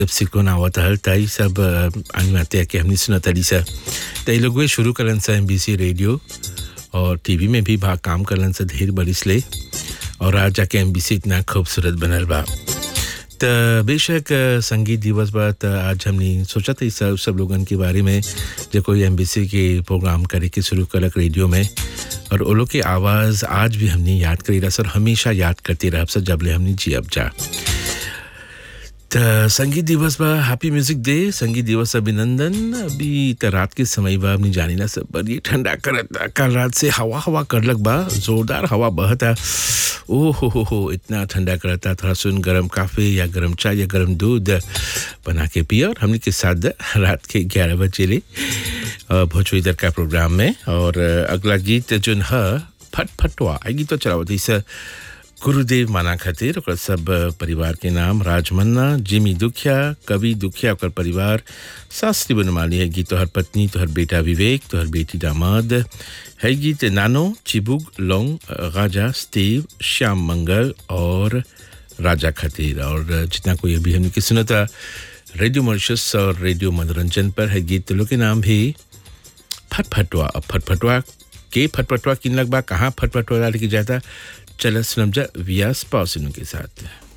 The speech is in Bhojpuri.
जब सिकोन आवत हल तई सब आते कि हमने सुना तली सा तई लोग वे शुरू करन सा एमबीसी रेडियो और टीवी में भी भाग काम करन सा ढेर बरिस ले और आज जाके एमबीसी इतना खूबसूरत बनल बा त बेशक संगीत दिवस बा त आज हमने सोचा था सब लोगन के बारे में जो कोई एमबीसी के प्रोग्राम करे के शुरू करक रेडियो में और वो लोग की आवाज़ आज भी हमने याद करी रहा सर हमेशा याद करते रह सर जब ले हमने जी अब जा संगीत दिवस बा हैप्पी म्यूजिक डे संगीत दिवस अभिनंदन अभी त रात के समय बा अपनी जानी ना सब बड़ी ठंडा करता कल रात से हवा कर लग बा जोरदार हवा बहता ओ हो इतना ठंडा करता थोड़ा सुन गरम काफ़ी या गरम चाय या गरम दूध बना के पिया और हमने के साथ रात के 11 बजे ले भोजपुरी दर का प्रोग्राम में और अगला गीत जो है फटफटवा गीत तो चलावती सर गुरुदेव माना खातिर और सब परिवार के नाम राजमन्ना जिमी दुखिया कवि दुखिया और परिवार शास्त्री बनमाली है गीत तोहर पत्नी तोहर बेटा विवेक तोहर बेटी दामाद है गीत नानो चिबुग लोंग राजा स्टीव श्याम मंगल और राजा खातिर और जितना कोई अभी हमने की सुना था रेडियो मॉरिशस और रेडियो मनोरंजन पर है गीत लोग के नाम भी फटफटवा अब फटफटवा किन लग बा कहाँ फटफटवा डाल के जाता चलो सुनम जा वियास पासिनों के साथ